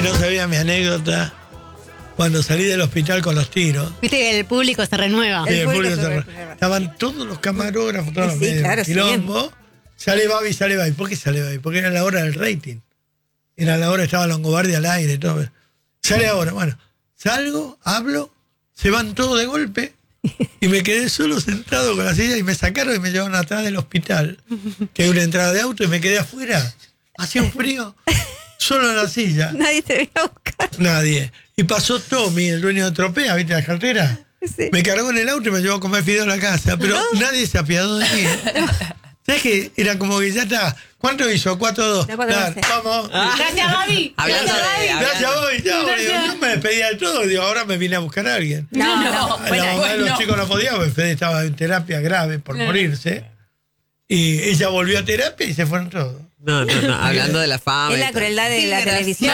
si no sabía mi anécdota, cuando salí del hospital con los tiros. Viste que el público se renueva. Sí, el público estaban todos los camarógrafos, todos los medios, claro, quilombo. Sale Babi. ¿Por qué sale Babi? Porque era la hora del rating. Era la hora, estaba Longobardi al aire, todo. Sale ahora, bueno, salgo, hablo, se van todos de golpe y me quedé solo sentado con la silla y me sacaron y me llevaron atrás del hospital, que hay una entrada de auto, y me quedé afuera. Hacía un frío, solo en la silla. Nadie te vino a buscar. Nadie. Y pasó Tommy, el dueño de Tropea, ¿viste la cartera? Sí. Me cargó en el auto y me llevó a comer fideo a la casa, pero nadie se apiadó de mí. ¿Sabes qué? Era como que ya está. ¿Cuánto hizo? 4-2. Vamos. Gracias, Babi. Gracias, Babi. Yo me despedía de todo. Digo, ahora me vine a buscar a alguien. No. La mamá de los chicos no podía, porque Fede estaba en terapia grave por morirse. Y ella volvió a terapia y se fueron todos. No, hablando de la fama. Es la crueldad de la televisión.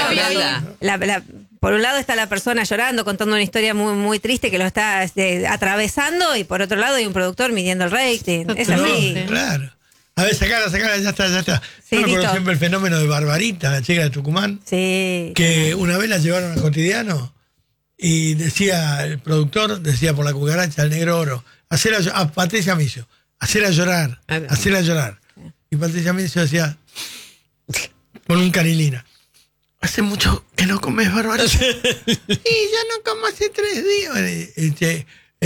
Por un lado está la persona llorando, contando una historia muy, muy triste que lo está atravesando, y por otro lado hay un productor midiendo el rating. Es así. Claro. A ver, sacala, ya está. Sí, yo recuerdo listo. siempre el fenómeno de Barbarita, la chica de Tucumán. Sí. Que una vez la llevaron al Cotidiano y decía, el productor decía por la cucaracha, el negro oro, a Patricia Micio, hacerla llorar. Y Patricia Micio decía, con un carilina, hace mucho que no comes Barbarita. Y ya no como hace 3 días.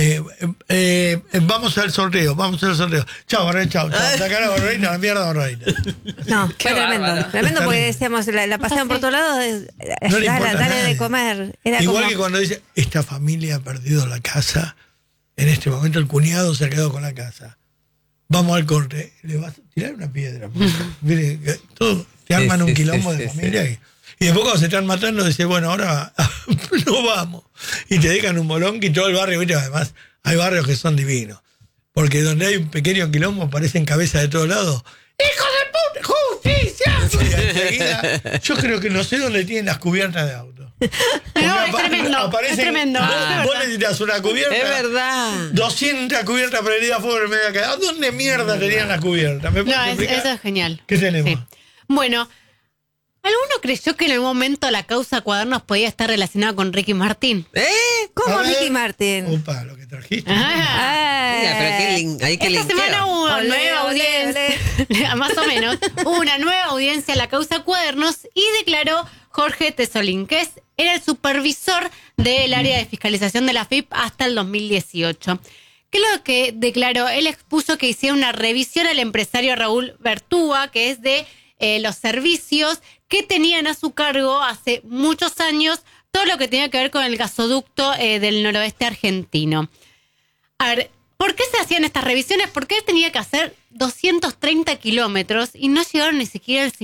Vamos al sorteo. Chao, Barbarita, chao. Sacar la Barbarita, la mierda Barbarita. No, fue tremendo. Tremendo porque decíamos, la pasaban por todos lados, No le importa a dale de nadie. comer. Era Igual como, que cuando dice, esta familia ha perdido la casa, en este momento el cuñado se ha quedado con la casa. Vamos al corte, le vas a tirar una piedra. Mire, todo, te arman un quilombo de familia. Y después cuando se están matando, dice, bueno, ahora no vamos. Y te dejan un bolón y todo el barrio, ¿viste? Además, hay barrios que son divinos. Porque donde hay un pequeño quilombo aparecen cabezas de todos lados. ¡Hijo de puta! ¡Justicia! Y enseguida, yo creo que no sé dónde tienen las cubiertas de auto. No, es tremendo. Es tremendo. Vos necesitas una cubierta. Es verdad. 200 cubiertas prendidas a fuego en medio de la calle. ¿A dónde mierda tenían las cubiertas? ¿Me puedes explicar? Eso es genial. ¿Qué tenemos? Sí. Bueno, ¿alguno creyó que en algún momento la causa Cuadernos podía estar relacionada con Ricky Martin? ¿Cómo A ver. Ricky Martin? Opa, lo que trajiste. Mira, pero hay que Esta semana hubo una nueva audiencia, más o menos, hubo una nueva audiencia a la causa Cuadernos y declaró Jorge Tesolín, que era el supervisor del área de fiscalización de la FIP hasta el 2018. ¿Qué es lo que declaró? Él expuso que hicieron una revisión al empresario Raúl Bertúa, que es de los servicios que tenían a su cargo hace muchos años todo lo que tenía que ver con el gasoducto del noroeste argentino. A ver, ¿por qué se hacían estas revisiones? Porque él tenía que hacer 230 kilómetros y no llegaron ni siquiera al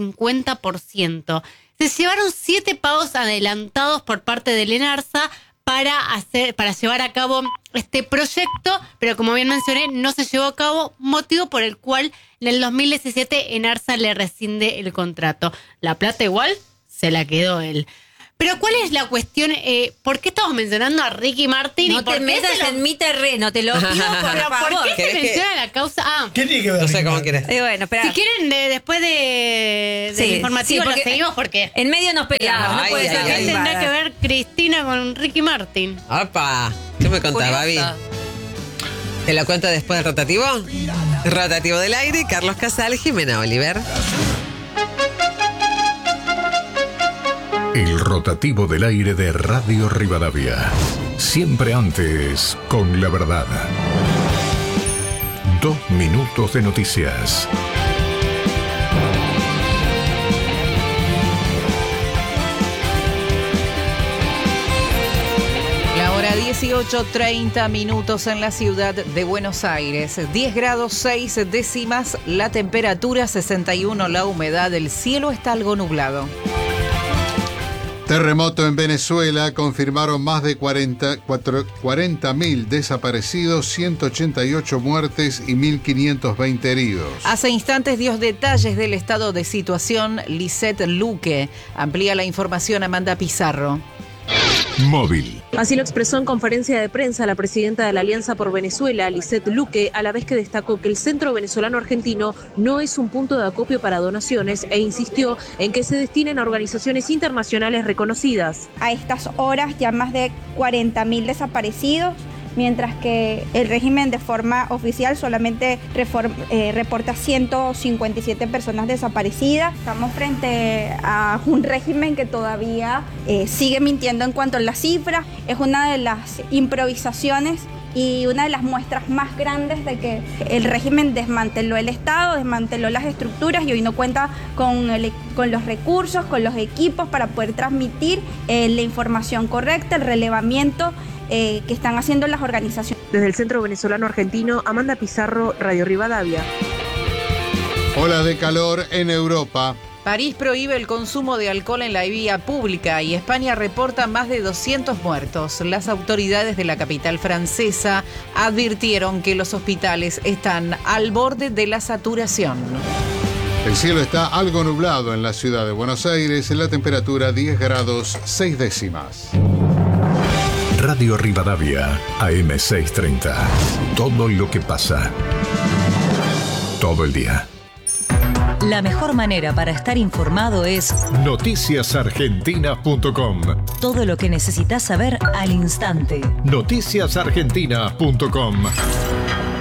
50%. Se llevaron 7 pagos adelantados por parte del ENARSA para llevar a cabo este proyecto, pero como bien mencioné, no se llevó a cabo, motivo por el cual en el 2017 ENARSA le rescinde el contrato. La plata igual se la quedó él. Pero ¿cuál es la cuestión? ¿Por qué estamos mencionando a Ricky Martin? No te metas en mi terreno, te lo pido por favor. ¿Por qué se menciona la causa? ¿Qué tiene que ver? No sé cómo quieres. Bueno, espera. Si quieren, después del informativo lo seguimos porque en medio nos peleamos. No puede ser ¿qué que tendrá que ver Cristina con Ricky Martin? ¡Opa! ¿Qué me contás, Babi? ¿Te la cuento después del rotativo? Rotativo del aire, Carlos Casal, Jimena Oliver. El rotativo del aire de Radio Rivadavia. Siempre antes, con la verdad. 2 minutos de noticias. La hora 18:30 minutos en la ciudad de Buenos Aires. 10 grados 6 décimas, la temperatura 61, la humedad, el cielo está algo nublado. Terremoto en Venezuela, confirmaron más de 40.000 desaparecidos, 188 muertes y 1.520 heridos. Hace instantes dio detalles del estado de situación Lisette Luque. Amplía la información Amanda Pizarro. Móvil. Así lo expresó en conferencia de prensa la presidenta de la Alianza por Venezuela, Lisette Luque, a la vez que destacó que el Centro Venezolano Argentino no es un punto de acopio para donaciones e insistió en que se destinen a organizaciones internacionales reconocidas. A estas horas ya más de 40.000 desaparecidos, mientras que el régimen de forma oficial solamente reporta 157 personas desaparecidas. Estamos frente a un régimen que todavía sigue mintiendo en cuanto a las cifras. Es una de las improvisaciones y una de las muestras más grandes de que el régimen desmanteló el Estado, desmanteló las estructuras y hoy no cuenta con los recursos, con los equipos para poder transmitir la información correcta, el relevamiento que están haciendo las organizaciones. Desde el Centro Venezolano Argentino, Amanda Pizarro, Radio Rivadavia. Ola de calor en Europa. París prohíbe el consumo de alcohol en la vía pública y España reporta más de 200 muertos. Las autoridades de la capital francesa advirtieron que los hospitales están al borde de la saturación. El cielo está algo nublado en la ciudad de Buenos Aires, la temperatura 10 grados 6 décimas. Radio Rivadavia, AM630. Todo lo que pasa. Todo el día. La mejor manera para estar informado es noticiasargentina.com. Todo lo que necesitas saber al instante. Noticiasargentina.com.